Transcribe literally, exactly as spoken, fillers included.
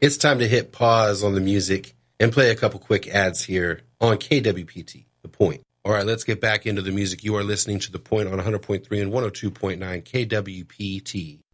it's time to hit pause on the music and play a couple quick ads here on K W P T, The Point. All right, let's get back into the music. You are listening to The Point on one hundred point three and one oh two point nine K W P T.